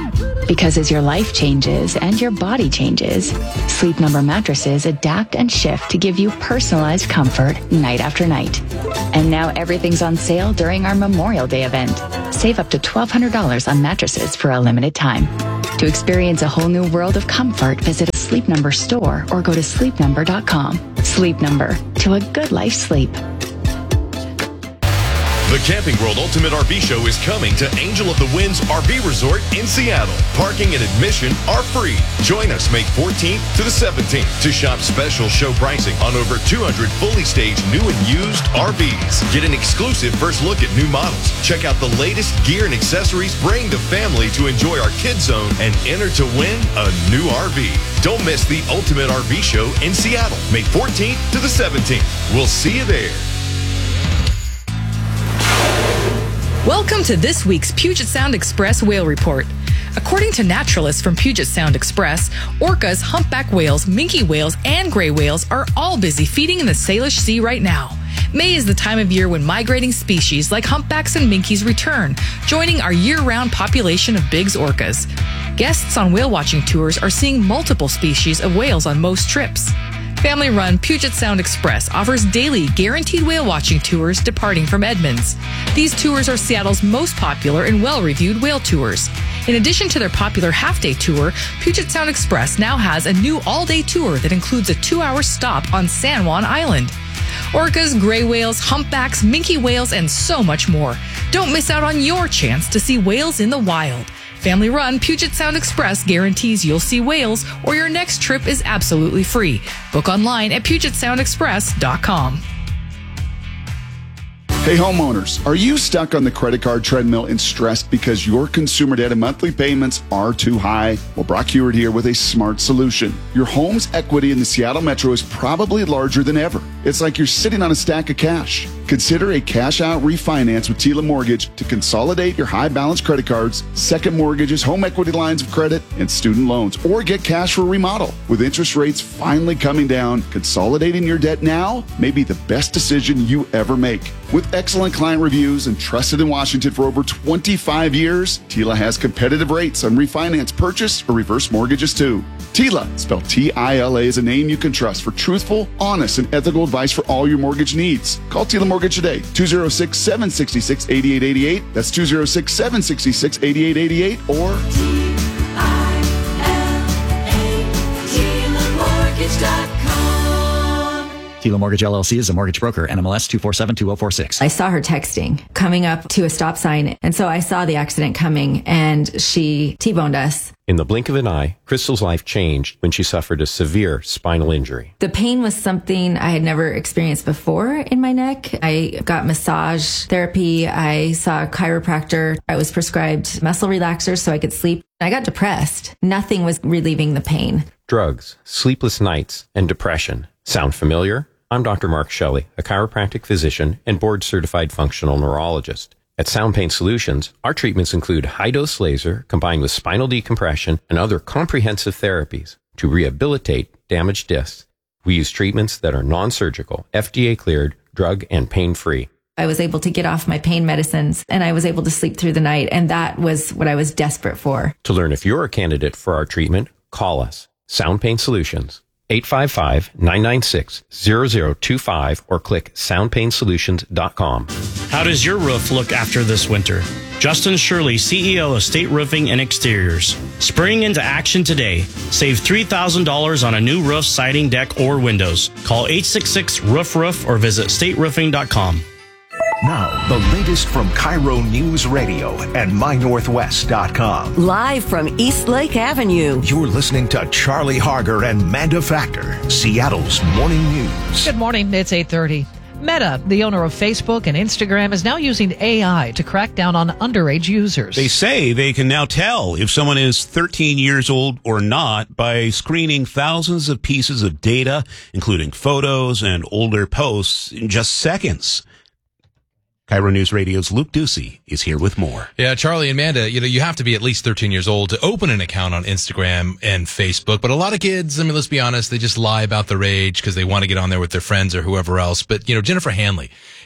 Because as your life changes and your body changes, Sleep Number mattresses adapt and shift to give you personalized comfort night after night. And now everything's on sale during our Memorial Day event. Save up to twelve hundred dollars on mattresses for a limited time. To experience a whole new world of comfort, visit a Sleep Number store or go to sleep number dot com. Sleep Number, to a good life sleep. The Camping World Ultimate R V Show is coming to Angel of the Winds R V Resort in Seattle. Parking and admission are free. Join us May fourteenth to the seventeenth to shop special show pricing on over two hundred fully staged new and used R Vs. Get an exclusive first look at new models. Check out the latest gear and accessories. Bring the family to enjoy our Kids Zone and enter to win a new R V. Don't miss the Ultimate R V Show in Seattle, May fourteenth to the seventeenth. We'll see you there. Welcome to this week's Puget Sound Express Whale Report. According to naturalists from Puget Sound Express, orcas, humpback whales, minke whales, and gray whales are all busy feeding in the Salish Sea right now. May is the time of year when migrating species like humpbacks and minkies return, joining our year-round population of Biggs orcas. Guests on whale watching tours are seeing multiple species of whales on most trips. Family-run Puget Sound Express offers daily guaranteed whale watching tours departing from Edmonds. These tours are Seattle's most popular and well-reviewed whale tours. In addition to their popular half-day tour, Puget Sound Express now has a new all-day tour that includes a two-hour stop on San Juan Island. Orcas, gray whales, humpbacks, minke whales, and so much more. Don't miss out on your chance to see whales in the wild. Family-run Puget Sound Express guarantees you'll see whales or your next trip is absolutely free. Book online at puget sound express dot com. Hey homeowners, are you stuck on the credit card treadmill and stressed because your consumer debt and monthly payments are too high? Well, Brock Hewitt here with a smart solution. Your home's equity in the Seattle Metro is probably larger than ever. It's like you're sitting on a stack of cash. Consider a cash-out refinance with Tila Mortgage to consolidate your high-balance credit cards, second mortgages, home equity lines of credit, and student loans, or get cash for a remodel. With interest rates finally coming down, consolidating your debt now may be the best decision you ever make. With excellent client reviews and trusted in Washington for over twenty-five years, Tila has competitive rates on refinance, purchase, or reverse mortgages too. Tila, spelled T I L A, is a name you can trust for truthful, honest, and ethical advice for all your mortgage needs. Call Tila Mortgage today, two oh six, seven six six, eight eight eight eight. That's two oh six, seven six six, eight eight eight eight or T I L A, Tila Mortgage dot com. Tila Mortgage L L C is a mortgage broker, N M L S two four seven two zero four six. I saw her texting coming up to a stop sign, and so I saw the accident coming, and she T-boned us. In the blink of an eye, Crystal's life changed when she suffered a severe spinal injury. The pain was something I had never experienced before in my neck. I got massage therapy. I saw a chiropractor. I was prescribed muscle relaxers so I could sleep. I got depressed. Nothing was relieving the pain. Drugs, sleepless nights, and depression. Sound familiar? I'm Doctor Mark Shelley, a chiropractic physician and board-certified functional neurologist. At Sound Pain Solutions, our treatments include high-dose laser combined with spinal decompression and other comprehensive therapies to rehabilitate damaged discs. We use treatments that are non-surgical, F D A-cleared, drug and pain-free. I was able to get off my pain medicines, and I was able to sleep through the night, and that was what I was desperate for. To learn if you're a candidate for our treatment, call us. Sound Pain Solutions, eight five five, nine nine six, zero zero two five, or click sound pain solutions dot com. How does your roof look after this winter? Justin Shirley, C E O of State Roofing and Exteriors. Spring into action today. Save three thousand dollars on a new roof, siding, deck, or windows. Call eight six six, roof roof or visit state roofing dot com. Now, the latest from Cairo News Radio and my northwest dot com. Live from East Lake Avenue. You're listening to Charlie Harger and Manda Factor, Seattle's morning news. Good morning. It's eight thirty. Meta, the owner of Facebook and Instagram, is now using A I to crack down on underage users. They say they can now tell if someone is thirteen years old or not by screening thousands of pieces of data, including photos and older posts, in just seconds. Cairo News Radio's Luke Ducey is here with more. Yeah, Charlie and Amanda, you know, you have to be at least thirteen years old to open an account on Instagram and Facebook. But a lot of kids, I mean, let's be honest, they just lie about their age because they want to get on there with their friends or whoever else. But, you know, Jennifer Hanley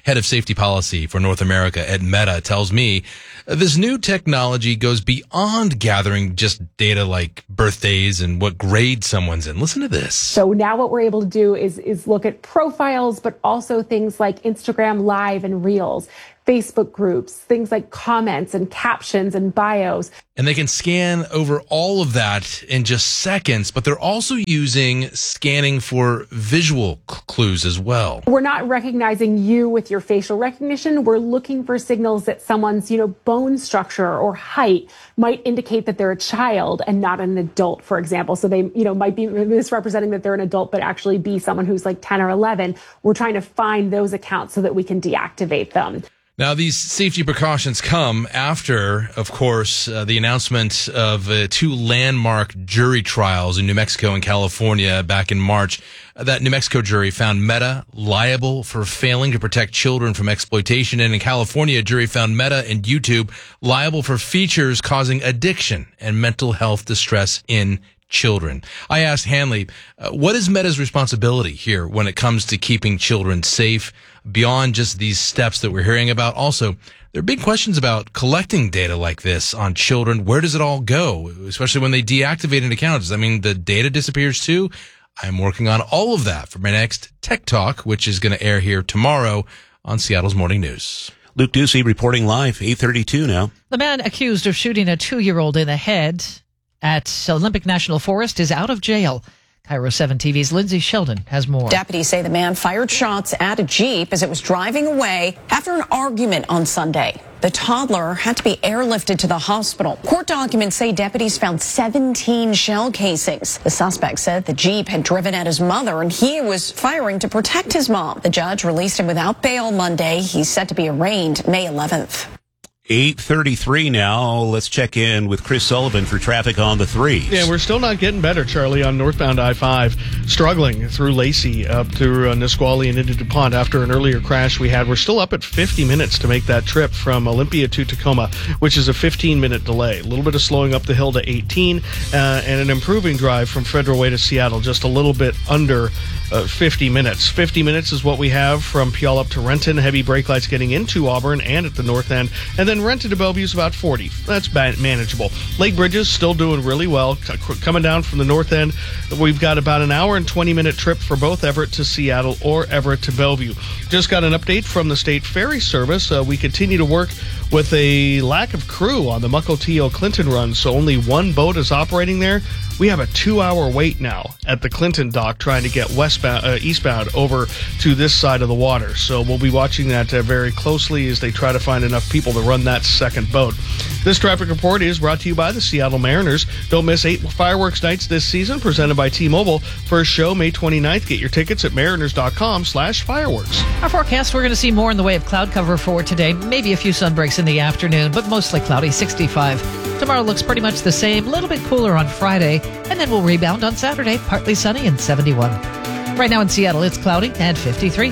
head of safety policy for North America at Meta, tells me this new technology goes beyond gathering just data like birthdays and what grade someone's in. Listen to this. So now what we're able to do is, is look at profiles, but also things like Instagram Live and Reels, Facebook groups, things like comments and captions and bios. And they can scan over all of that in just seconds, but they're also using scanning for visual c- clues as well. We're not recognizing you with your facial recognition. We're looking for signals that someone's, you know, bone structure or height might indicate that they're a child and not an adult, for example. So they, you know, might be misrepresenting that they're an adult, but actually be someone who's like ten or eleven. We're trying to find those accounts so that we can deactivate them. Now, these safety precautions come after, of course, uh, the announcement of uh, two landmark jury trials in New Mexico and California back in March. Uh, that New Mexico jury found Meta liable for failing to protect children from exploitation. And in California, a jury found Meta and YouTube liable for features causing addiction and mental health distress in children. I asked Hanley, uh, what is Meta's responsibility here when it comes to keeping children safe beyond just these steps that we're hearing about? Also, there are big questions about collecting data like this on children. Where does it all go, especially when they deactivate an account? Does that mean the data disappears too? I'm working on all of that for my next Tech Talk, which is going to air here tomorrow on Seattle's Morning News. Luke Ducey reporting live, eight thirty-two now. The man accused of shooting a two-year-old in the head at Olympic National Forest is out of jail. Cairo seven T V's Lindsay Sheldon has more. Deputies say the man fired shots at a Jeep as it was driving away after an argument on Sunday. The toddler had to be airlifted to the hospital. Court documents say deputies found seventeen shell casings. The suspect said the Jeep had driven at his mother and he was firing to protect his mom. The judge released him without bail Monday. He's set to be arraigned May eleventh. eight thirty-three now. Let's check in with Chris Sullivan for traffic on the threes. Yeah, we're still not getting better, Charlie, on northbound I five. Struggling through Lacey up through uh, Nisqually and into DuPont after an earlier crash we had. We're still up at fifty minutes to make that trip from Olympia to Tacoma, which is a fifteen-minute delay. A little bit of slowing up the hill to eighteen uh, and an improving drive from Federal Way to Seattle, just a little bit under uh, fifty minutes. fifty minutes is what we have from Puyallup up to Renton. Heavy brake lights getting into Auburn and at the north end. And then Renton to Bellevue is about forty. That's manageable. Lake Bridges still doing really well. C- coming down from the north end, we've got about an hour and twenty minute trip for both Everett to Seattle or Everett to Bellevue. Just got an update from the state ferry service. Uh, we continue to work with a lack of crew on the Mukilteo Clinton run, so only one boat is operating there. We have a two-hour wait now at the Clinton dock trying to get westbound, uh, eastbound over to this side of the water. So we'll be watching that uh, very closely as they try to find enough people to run that second boat. This traffic report is brought to you by the Seattle Mariners. Don't miss eight fireworks nights this season, presented by T-Mobile. First show May twenty-ninth. Get your tickets at mariners.com slash fireworks. Our forecast, we're going to see more in the way of cloud cover for today. Maybe a few sunbreaks in the afternoon, but mostly cloudy, sixty-five. Tomorrow looks pretty much the same, a little bit cooler on Friday, and then we'll rebound on Saturday, partly sunny and seventy-one. Right now in Seattle, it's cloudy and fifty-three.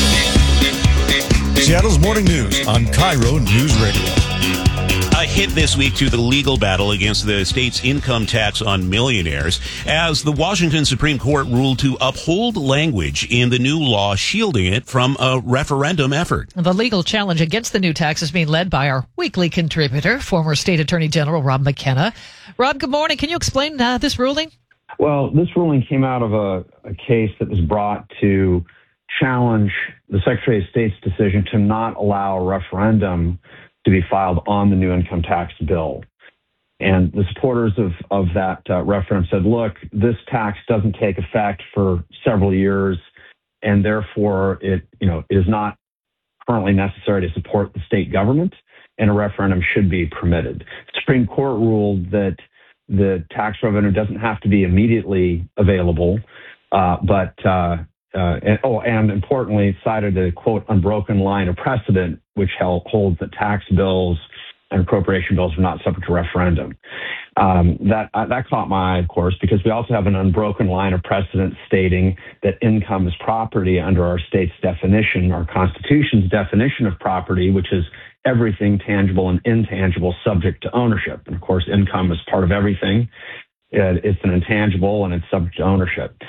Seattle's Morning News on Cairo News Radio. A hit this week to the legal battle against the state's income tax on millionaires as the Washington Supreme Court ruled to uphold language in the new law shielding it from a referendum effort. The legal challenge against the new tax is being led by our weekly contributor, former State Attorney General Rob McKenna. Rob, good morning. Can you explain uh, this ruling? Well, this ruling came out of a, a case that was brought to challenge the Secretary of State's decision to not allow a referendum to be filed on the new income tax bill. And the supporters of, of that uh, referendum said, look, this tax doesn't take effect for several years, and therefore it, you know, is not currently necessary to support the state government, and a referendum should be permitted. The Supreme Court ruled that the tax revenue doesn't have to be immediately available, uh, but uh, Uh, and, oh, and importantly, cited a, quote, unbroken line of precedent, which held, holds that tax bills and appropriation bills are not subject to referendum. Um, that uh, that caught my eye, of course, because we also have an unbroken line of precedent stating that income is property under our state's definition, our Constitution's definition of property, which is everything tangible and intangible subject to ownership. And, of course, income is part of everything. It, it's an intangible, and it's subject to ownership.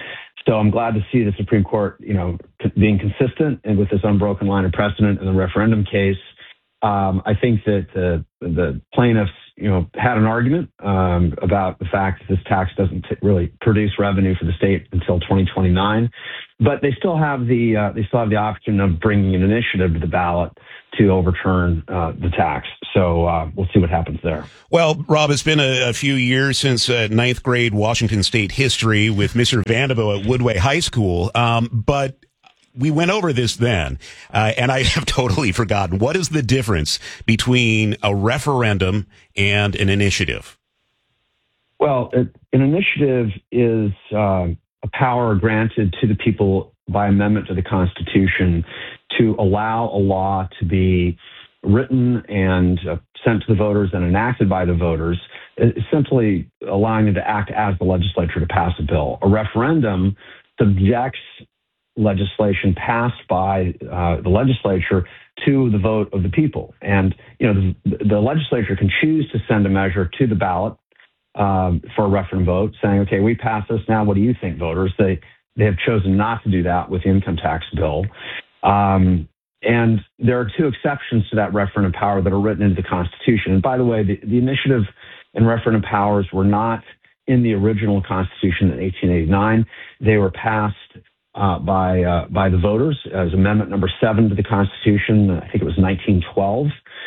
So I'm glad to see the Supreme Court, you know, being consistent and with this unbroken line of precedent in the referendum case. Um, I think that the, the plaintiffs, you know, had an argument um, about the fact that this tax doesn't t- really produce revenue for the state until twenty twenty-nine, but they still have the uh, they still have the option of bringing an initiative to the ballot to overturn uh, the tax. So uh, we'll see what happens there. Well, Rob, it's been a, a few years since uh, ninth grade Washington State history with Mister Vandevo at Woodway High School, um, but we went over this then, uh, and I have totally forgotten. What is the difference between a referendum and an initiative? Well, it, an initiative is uh, a power granted to the people by amendment to the Constitution to allow a law to be written and uh, sent to the voters and enacted by the voters, simply allowing them to act as the legislature to pass a bill. A referendum subjects legislation passed by uh, the legislature to the vote of the people. And, you know, the, the legislature can choose to send a measure to the ballot um, for a referendum vote saying, okay, we passed this. Now, what do you think, voters? They, they have chosen not to do that with the income tax bill. Um, and there are two exceptions to that referendum power that are written into the Constitution. And by the way, the, the initiative and referendum powers were not in the original Constitution in eighteen eighty-nine. They were passed Uh, by uh, by the voters as Amendment Number Seven to the Constitution. I think it was nineteen twelve,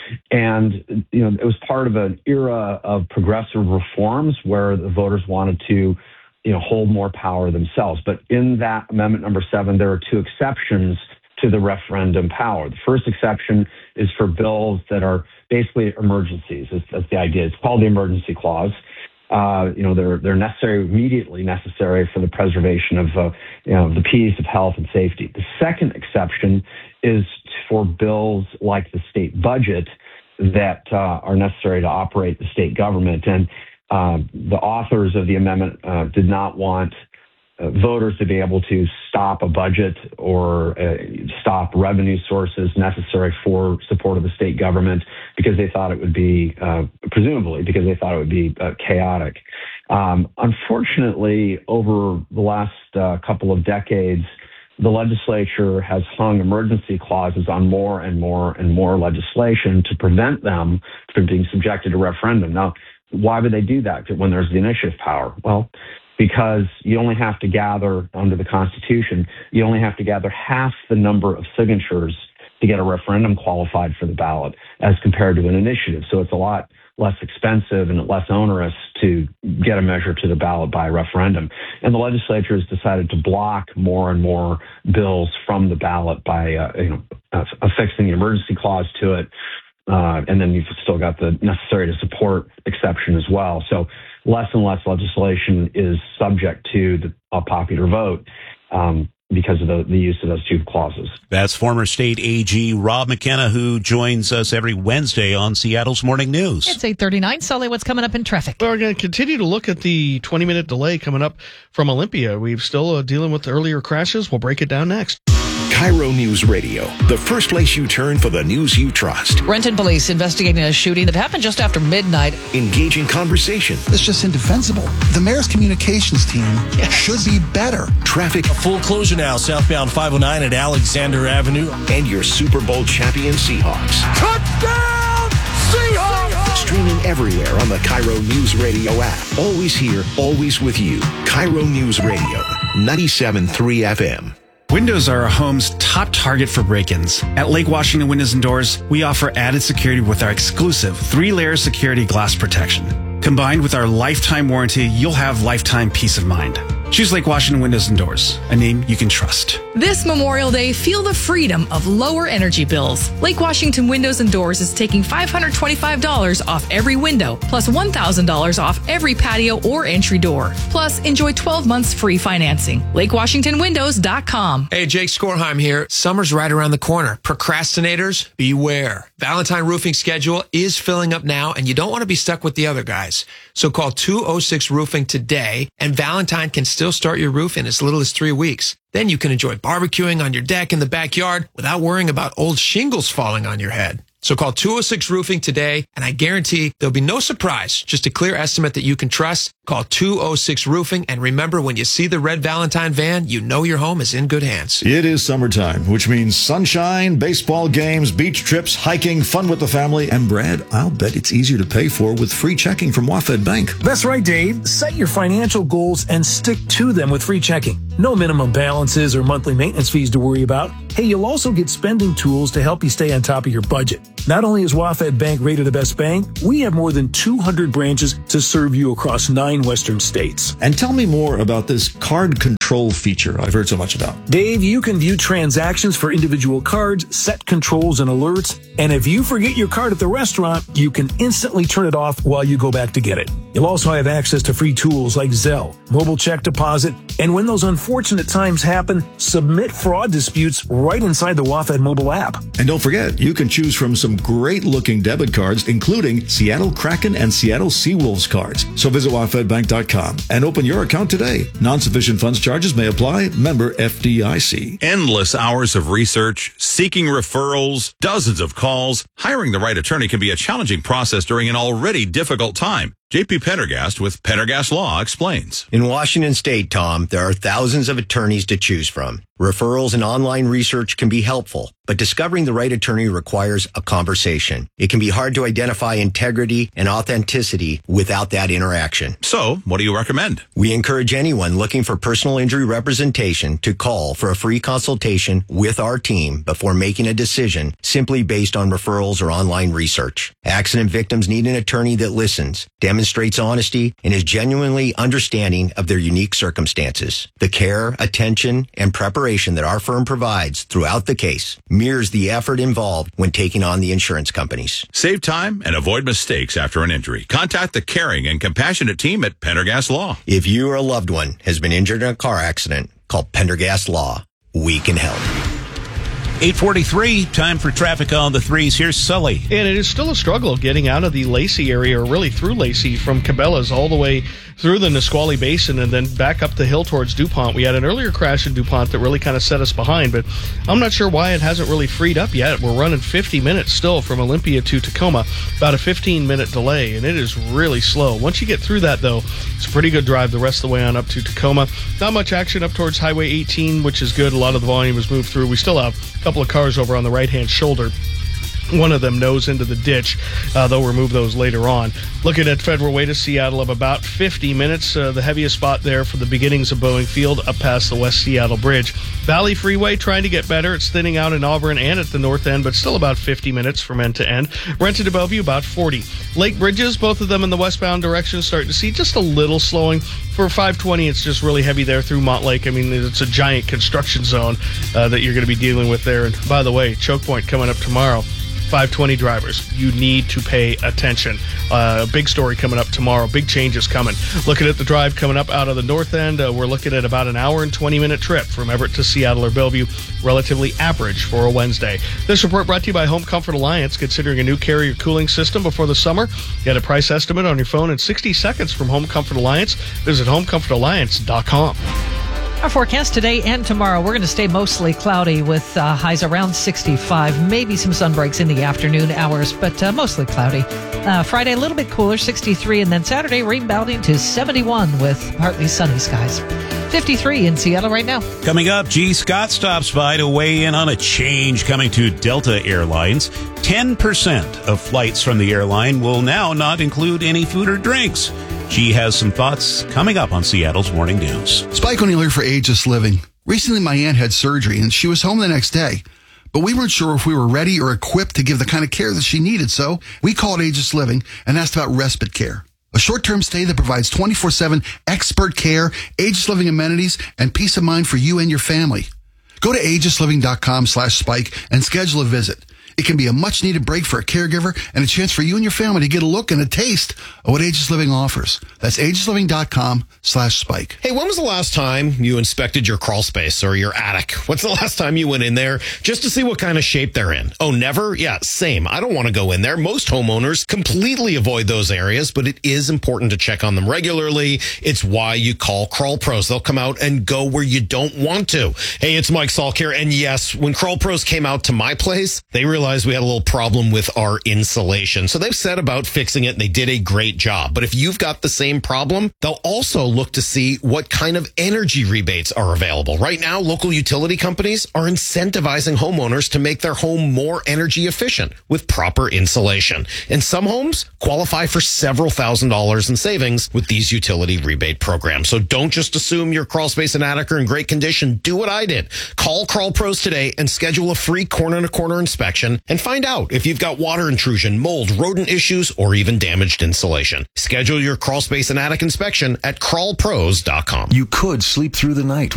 and you know it was part of an era of progressive reforms where the voters wanted to, you know, hold more power themselves. But in that Amendment Number Seven, there are two exceptions to the referendum power. The first exception is for bills that are basically emergencies. That's, that's the idea. It's called the Emergency Clause. Uh, you know, they're they're necessary, immediately necessary for the preservation of uh, you know the peace of health and safety. The second exception is for bills like the state budget that uh, are necessary to operate the state government. And uh, the authors of the amendment uh, did not want uh, voters to be able to stop a budget or uh, stop revenue sources necessary for support of the state government because they thought it would be, uh, presumably, because they thought it would be uh, chaotic. Um, unfortunately, over the last uh, couple of decades, the legislature has hung emergency clauses on more and more and more legislation to prevent them from being subjected to referendum. Now, why would they do that when there's the initiative power? Well, because you only have to gather, under the Constitution, you only have to gather half the number of signatures to get a referendum qualified for the ballot as compared to an initiative. So it's a lot less expensive and less onerous to get a measure to the ballot by referendum. And the legislature has decided to block more and more bills from the ballot by uh, you know, uh, affixing the emergency clause to it. Uh, and then you've still got the necessary to support exception as well. So less and less legislation is subject to the a popular vote um, because of the, the use of those two clauses. That's former state A G Rob McKenna, who joins us every Wednesday on Seattle's Morning News. It's eight thirty-nine. Sully, what's coming up in traffic? Well, we're going to continue to look at the twenty-minute delay coming up from Olympia. We're still uh, dealing with the earlier crashes. We'll break it down next. Cairo News Radio, the first place you turn for the news you trust. Renton police investigating a shooting that happened just after midnight. Engaging conversation. It's just indefensible. The mayor's communications team yes. should be better. Traffic. A full closure now, southbound five oh nine at Alexander Avenue. And your Super Bowl champion Seahawks. Touchdown, Seahawks! Streaming everywhere on the Cairo News Radio app. Always here, always with you. Cairo News Radio, ninety-seven point three F M. Windows are our home's top target for break-ins. At Lake Washington Windows and Doors, we offer added security with our exclusive three-layer security glass protection. Combined with our lifetime warranty, you'll have lifetime peace of mind. Choose Lake Washington Windows and Doors, a name you can trust. This Memorial Day, feel the freedom of lower energy bills. Lake Washington Windows and Doors is taking five hundred twenty-five dollars off every window, plus one thousand dollars off every patio or entry door. Plus, enjoy twelve months free financing. Lake Washington Windows dot com. Hey, Jake Skorheim here. Summer's right around the corner. Procrastinators, beware. Valentine Roofing schedule is filling up now, and you don't want to be stuck with the other guys. So call two oh six Roofing today, and Valentine can still start your roof in as little as three weeks. Then you can enjoy barbecuing on your deck in the backyard without worrying about old shingles falling on your head. So call two oh six Roofing today, and I guarantee there'll be no surprise. Just a clear estimate that you can trust. Call two oh six Roofing, and remember, when you see the red Valentine van, you know your home is in good hands. It is summertime, which means sunshine, baseball games, beach trips, hiking, fun with the family, and Brad, I'll bet it's easier to pay for with free checking from WaFd Bank. That's right, Dave. Set your financial goals and stick to them with free checking. No minimum balances or monthly maintenance fees to worry about. Hey, you'll also get spending tools to help you stay on top of your budget. Not only is WaFd Bank rated the best bank, we have more than two hundred branches to serve you across nine western states. And tell me more about this card control feature I've heard so much about. Dave, you can view transactions for individual cards, set controls and alerts, and if you forget your card at the restaurant, you can instantly turn it off while you go back to get it. You'll also have access to free tools like Zelle, mobile check deposit, and when those unfortunate times happen, submit fraud disputes right inside the WaFd mobile app. And don't forget, you can choose from some great-looking debit cards, including Seattle Kraken and Seattle Seawolves cards. So visit W A F D bank dot com and open your account today. Non-sufficient funds charges may apply. Member F D I C. Endless hours of research, seeking referrals, dozens of calls. Hiring the right attorney can be a challenging process during an already difficult time. J P Pendergast with Pendergast Law explains. In Washington State, Tom, there are thousands of attorneys to choose from. Referrals and online research can be helpful, but discovering the right attorney requires a conversation. It can be hard to identify integrity and authenticity without that interaction. So, what do you recommend? We encourage anyone looking for personal injury representation to call for a free consultation with our team before making a decision simply based on referrals or online research. Accident victims need an attorney that listens, demonstrates honesty, and is genuinely understanding of their unique circumstances. The care, attention, and preparation that our firm provides throughout the case mirrors the effort involved when taking on the insurance companies. Save time and avoid mistakes after an injury. Contact the caring and compassionate team at Pendergast Law. If you or a loved one has been injured in a car accident, call Pendergast Law. We can help. eight forty-three, time for traffic on the threes. Here's Sully. And it is still a struggle getting out of the Lacey area, or really through Lacey, from Cabela's all the way through the Nisqually Basin and then back up the hill towards DuPont. We had an earlier crash in DuPont that really kind of set us behind, but I'm not sure why it hasn't really freed up yet. We're running fifty minutes still from Olympia to Tacoma, about a fifteen minute delay, and it is really slow. Once you get through that, though, it's a pretty good drive the rest of the way on up to Tacoma. Not much action up towards Highway eighteen, which is good. A lot of the volume has moved through. We still have a couple of cars over on the right-hand shoulder. One of them nose into the ditch. Uh, they'll remove those later on. Looking at Federal Way to Seattle of about fifty minutes. Uh, the heaviest spot there for the beginnings of Boeing Field up past the West Seattle Bridge. Valley Freeway trying to get better. It's thinning out in Auburn and at the north end, but still about fifty minutes from end to end. Renton to Bellevue, about forty. Lake Bridges, both of them in the westbound direction, starting to see just a little slowing. For five twenty, it's just really heavy there through Montlake. I mean, it's a giant construction zone uh, that you're going to be dealing with there. And by the way, choke point coming up tomorrow. five twenty drivers, you need to pay attention. Uh, big story coming up tomorrow. Big changes coming. Looking at the drive coming up out of the north end, uh, we're looking at about an hour and twenty minute trip from Everett to Seattle or Bellevue. Relatively average for a Wednesday. This report brought to you by Home Comfort Alliance. Considering a new Carrier cooling system before the summer? Get a price estimate on your phone in sixty seconds from Home Comfort Alliance. Visit home comfort alliance dot com. Our forecast today and tomorrow, we're going to stay mostly cloudy with uh, highs around sixty-five, maybe some sun breaks in the afternoon hours, but uh, mostly cloudy. Uh, Friday, a little bit cooler, sixty-three, and then Saturday, rebounding to seventy-one with partly sunny skies. fifty-three in Seattle right now. Coming up, G. Scott stops by to weigh in on a change coming to Delta Airlines. ten percent of flights from the airline will now not include any food or drinks. She has some thoughts coming up on Seattle's Morning News. Spike O'Neill here for Aegis Living. Recently, my aunt had surgery, and she was home the next day. But we weren't sure if we were ready or equipped to give the kind of care that she needed, so we called Aegis Living and asked about respite care. A short-term stay that provides twenty-four seven expert care, Aegis Living amenities, and peace of mind for you and your family. Go to aegis living dot com slash spike and schedule a visit. It can be a much-needed break for a caregiver and a chance for you and your family to get a look and a taste of what Aegis Living offers. That's aegis living dot com slash spike. Hey, when was the last time you inspected your crawl space or your attic? What's the last time you went in there just to see what kind of shape they're in? Oh, never? Yeah, same. I don't want to go in there. Most homeowners completely avoid those areas, but it is important to check on them regularly. It's why you call Crawl Pros. They'll come out and go where you don't want to. Hey, it's Mike Salk here. And yes, when Crawl Pros came out to my place, they realized realized we had a little problem with our insulation. So they've set about fixing it, and they did a great job. But if you've got the same problem, they'll also look to see what kind of energy rebates are available. Right now, local utility companies are incentivizing homeowners to make their home more energy efficient with proper insulation. And some homes qualify for several thousand dollars in savings with these utility rebate programs. So don't just assume your crawl space and attic are in great condition. Do what I did. Call Crawl Pros today and schedule a free corner-to-corner inspection and find out if you've got water intrusion, mold, rodent issues, or even damaged insulation. Schedule your crawl space and attic inspection at crawl pros dot com. You could sleep through the night